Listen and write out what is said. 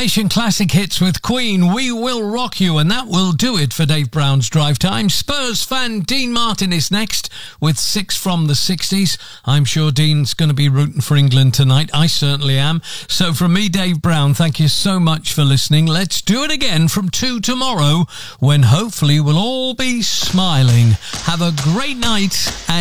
Nation Classic Hits with Queen, We Will Rock You, and that will do it for Dave Brown's Drive Time. Spurs fan Dean Martin is next with 6 from the 60s. I'm sure Dean's going to be rooting for England tonight. I certainly am. So from me, Dave Brown, thank you so much for listening. Let's do it again from 2 tomorrow, when hopefully we'll all be smiling. Have a great night and